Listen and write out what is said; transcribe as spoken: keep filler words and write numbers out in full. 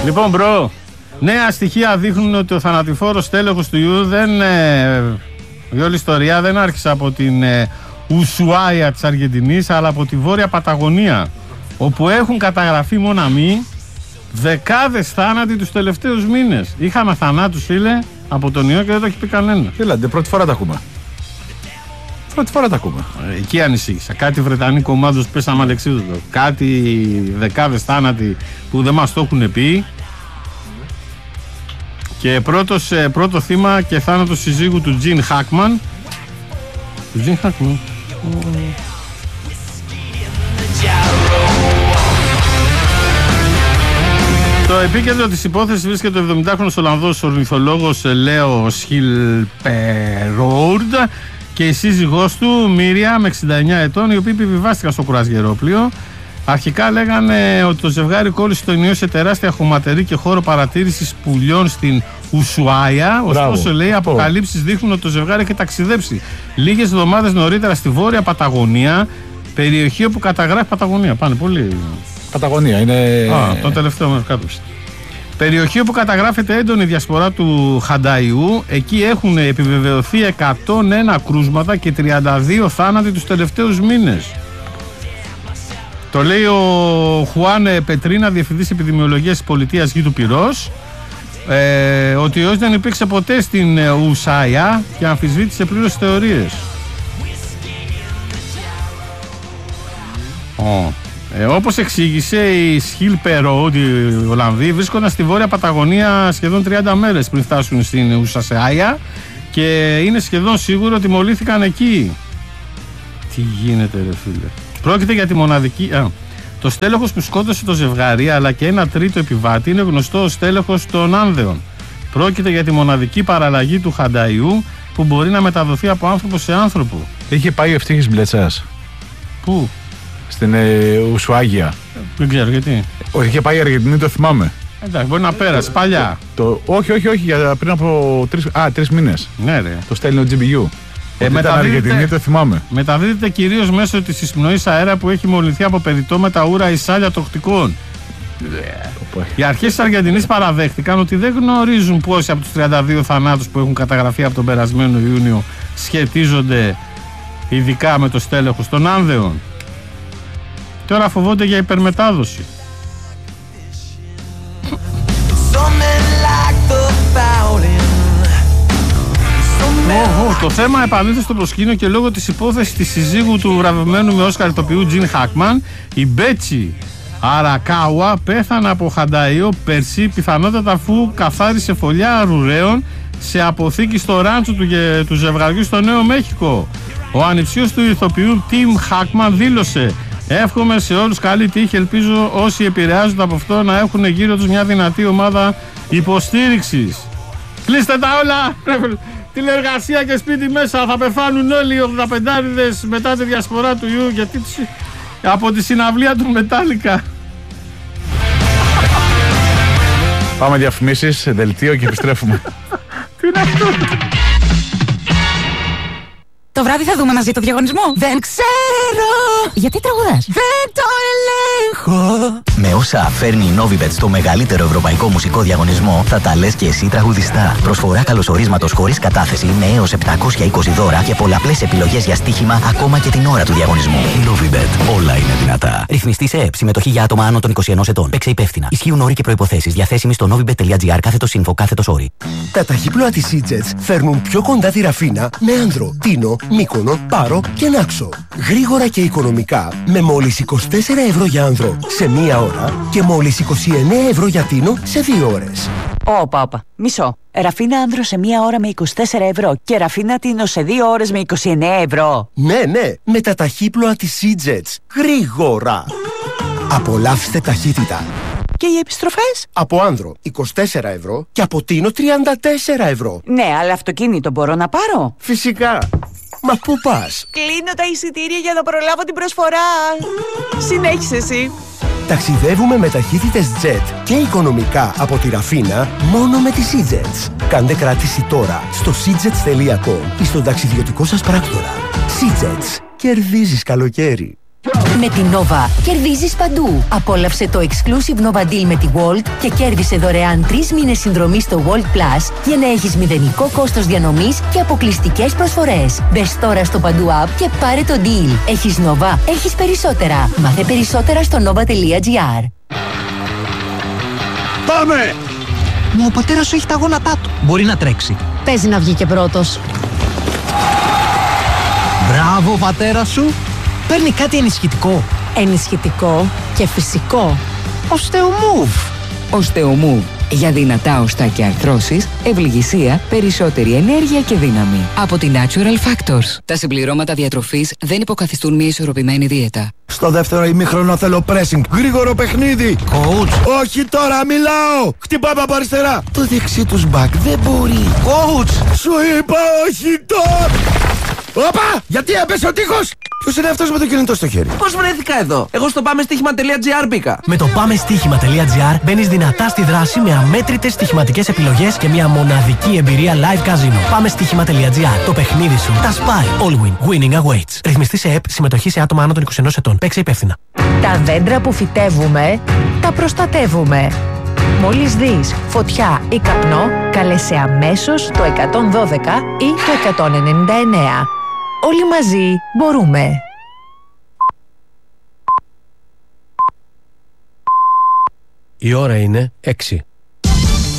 Λοιπόν, μπρο, νέα στοιχεία δείχνουν ότι ο θανατηφόρος τέλεχος του ιού δεν. Ε, η όλη ιστορία δεν άρχισε από την ε, Ουσουάια της Αργεντινής, αλλά από τη Βόρεια Παταγωνία, όπου έχουν καταγραφεί μοναμή δεκάδες θάνατοι τους τελευταίους μήνες. Είχαμε θανάτους, φίλε, από τον ιό και δεν το έχει πει κανένα. Φίλαντε, πρώτη φορά τα ακούμε. Πρώτη φορά τα ακούμε. Ε, εκεί ανησύχησα. Κάτι Βρετανικό ομάδος πέσαμε αλεξίδωτο. Κάτι δεκάδες θάνατοι που δεν μας το έχουν πει. Και πρώτος, πρώτο θύμα και θάνατος συζύγου του Τζιν Χάκμαν. Του Τζιν Χάκμαν. Στο επίκεντρο της υπόθεσης βρίσκεται ο εβδομηντάχρονος Ολλανδός ορνηθολόγος Λέο Σχιλπερόουρντ και η σύζυγός του Μίρια με εξήντα εννιά ετών, οι οποίοι επιβιβάστηκαν στο κουρασγερόπλιο. Αρχικά λέγανε ότι το ζευγάρι κόλλησε τον ιό σε τεράστια χωματερή και χώρο παρατήρησης πουλιών στην Ουσουάια. Ωστόσο, λέει, αποκαλύψεις δείχνουν ότι το ζευγάρι έχει ταξιδέψει λίγες εβδομάδες νωρίτερα στη Βόρεια Παταγωνία, περιοχή όπου καταγράφει Παταγωνία. Πάνε πολύ. Παταγωνία είναι. Α, το τελευταίο μέρος κάτω. Περιοχή όπου καταγράφεται έντονη διασπορά του χανταϊού. Εκεί έχουν επιβεβαιωθεί εκατόν ένα κρούσματα και τριάντα δύο θάνατοι τους τελευταίους μήνες. Το λέει ο Χουάν Πετρίνα, διευθυντής επιδημιολογίας της πολιτείας Γη του Πυρός, ε, ότι ο ιός δεν υπήρξε ποτέ στην Ουσάια και αμφισβήτησε πλήρως θεωρίες. Oh. Ε, όπως εξήγησε η Σχιλπερόουρντ, οι Ολλανδοί βρίσκονταν στη Βόρεια Παταγωνία σχεδόν τριάντα μέρες πριν φτάσουν στην Ουσάια και είναι σχεδόν σίγουρο ότι μολύθηκαν εκεί. Τι γίνεται, ρε φίλε. Πρόκειται για τη μοναδική. Α, το στέλεχος που σκότωσε το ζευγάρι αλλά και ένα τρίτο επιβάτη είναι γνωστό ως στέλεχος των Άνδεων. Πρόκειται για τη μοναδική παραλλαγή του χανταϊού που μπορεί να μεταδοθεί από άνθρωπο σε άνθρωπο. Είχε πάει ο Ευτύχης Μπλετσάς. Πού? Στην ε, Ουσουάγια. Δεν ξέρω γιατί. Όχι, είχε πάει η Αργεντινή, το θυμάμαι. Εντάξει, μπορεί να πέρασε παλιά. Το, το, όχι, όχι, όχι, για πριν από τρεις, α, τρεις μήνες. Ναι, ρε. Το στέλνει ο τζι μπι γιου. Ε, μεταδίδεται, το θυμάμαι. Μεταδίδεται κυρίως μέσω της εισπνοής αέρα που έχει μολυνθεί από περιττώματα ούρα εισάλια τοκτικών. Οι αρχές της Αργεντινής παραδέχτηκαν ότι δεν γνωρίζουν πόσοι από τους τριάντα δύο θανάτους που έχουν καταγραφεί από τον περασμένο Ιούνιο σχετίζονται ειδικά με το στέλεχος των Άνδεων. Τώρα φοβόνται για υπερμετάδοση. Oh, oh, το θέμα επανήλθε στο προσκήνιο και λόγω της υπόθεσης της συζύγου του βραβευμένου με Όσκαρ ηθοποιού Τζιν Χάκμαν, η Μπέτσι Αρακάουα πέθανε από χανταϊό πέρσι, πιθανότατα αφού καθάρισε φωλιά αρουραίων σε αποθήκη στο ράντσο του, του ζευγαριού στο Νέο Μέχικο. Ο ανιψιός του ηθοποιού Τιμ Χάκμαν δήλωσε: «Εύχομαι σε όλους καλή τύχη, ελπίζω όσοι επηρεάζονται από αυτό να έχουν γύρω τους μια δυνατή ομάδα υποστήριξης». Κλείστε τα όλα! Τηλεργασία και σπίτι μέσα, θα πεθάνουν όλοι οι ογδοαπεντάριδες μετά τη διασπορά του ιού, γιατί από τη συναυλία του Μετάλλικα. Πάμε διαφημίσεις, δελτίο και επιστρέφουμε. Τι είναι αυτό? Το βράδυ θα δούμε μαζί το διαγωνισμό. Δεν ξέρω. Γιατί τραγουδάς? Δεν το ελέγχω. Με όσα φέρνει η Novibet στο μεγαλύτερο ευρωπαϊκό μουσικό διαγωνισμό, θα τα λες και εσύ τραγουδιστά. Προσφορά καλωσορίσματος χωρίς κατάθεση με έως επτακόσια είκοσι δώρα και πολλαπλές επιλογές για στοίχημα ακόμα και την ώρα του διαγωνισμού. Novibet. Όλα είναι δυνατά. Ρυθμιστή σε ΕΕΠ. Συμμετοχή για άτομα άνω των είκοσι ενός ετών. Παίξε υπεύθυνα. Ισχύουν όροι και προϋποθέσεις. Διαθέσιμοι στο novibet.gr κάθετος info κάθετος όροι. Τα ταχύπλοα της Seajets φέρνουν πιο κοντά τη Ραφίνα με Άνδρο, Τίνο, Μύκονο, Πάρο και Νάξο. Γρήγορα και οικονομικά με μόλις είκοσι τέσσερα ευρώ για Άνδρο σε μία ώρα και μόλις είκοσι εννέα ευρώ για Τίνο σε δύο ώρες. Όπα, όπα. Μισό. Ραφίνα Άνδρο σε μία ώρα με είκοσι τέσσερα ευρώ και Ραφίνα Τίνο σε δύο ώρες με είκοσι εννέα ευρώ. Ναι, ναι, με τα ταχύπλοα της Seajets. Γρήγορα. Απολαύστε ταχύτητα. Και οι επιστροφές? Από Άνδρο είκοσι τέσσερα ευρώ και από Τίνο τριάντα τέσσερα ευρώ. Ναι, αλλά αυτοκίνητο μπορώ να πάρω? Φυσικά. Μα πού πας? Κλείνω τα εισιτήρια για να προλάβω την προσφορά. Συνέχισε εσύ. Ταξιδεύουμε με ταχύτητες τζετ και οικονομικά από τη Ραφίνα μόνο με τη Seajets. Κάντε κράτηση τώρα στο seajets τελεία com ή στον ταξιδιωτικό σας πράκτορα. Seajets. Κερδίζεις καλοκαίρι. Με την Nova κερδίζεις παντού. Απόλαυσε το exclusive Nova Deal με τη Walt και κέρδισε δωρεάν τρεις μήνες συνδρομή στο Walt Plus για να έχεις μηδενικό κόστος διανομής και αποκλειστικές προσφορές. Μπες τώρα στο παντού app και πάρε το deal. Έχεις Nova, έχεις περισσότερα. Μάθε περισσότερα στο nova.gr. Πάμε! Μα ο πατέρας σου έχει τα γόνατά του. Μπορεί να τρέξει. Παίζει να βγει και πρώτος. Μπράβο, πατέρα σου. Παίρνει κάτι ενισχυτικό. Ενισχυτικό και φυσικό. Osteomove. Osteomove. Για δυνατά οστά και αρθρώσεις, ευληγησία, περισσότερη ενέργεια και δύναμη. Από τη Natural Factors. Τα συμπληρώματα διατροφής δεν υποκαθιστούν μια ισορροπημένη δίαιτα. Στο δεύτερο ημίχρονο θέλω pressing. Γρήγορο παιχνίδι. Coach. Όχι τώρα, μιλάω. Χτυπάμε από αριστερά. Το δεξί τους μπακ δεν μπορεί. Coach. Σου είπα όχι τώρα. Όπα! Γιατί έπεσε ο τείχος! Ποιος είναι αυτός με το κινητό στο χέρι? Πώς βρέθηκα εδώ? Εγώ στο πάμε στοίχημα τελεία τζι άρ μπήκα. Με το πάμε στοίχημα τελεία τζι άρ μπαίνεις δυνατά στη δράση με αμέτρητες στοιχηματικές επιλογές και μια μοναδική εμπειρία live casino. Πάμε στοίχημα τελεία τζι άρ. Το παιχνίδι σου τα σπάει. All win. Winning awaits. Ρυθμιστή σε ΕΠ. Συμμετοχή σε άτομα άνω των είκοσι ενός ετών. Παίξε υπεύθυνα. Τα δέντρα που φυτεύουμε, τα προστατεύουμε. Μόλις δεις φωτιά ή καπνό, καλέσαι αμέσως το εκατόν δώδεκα ή το εκατόν ενενήντα εννέα. Όλοι μαζί μπορούμε. Η ώρα είναι έξι.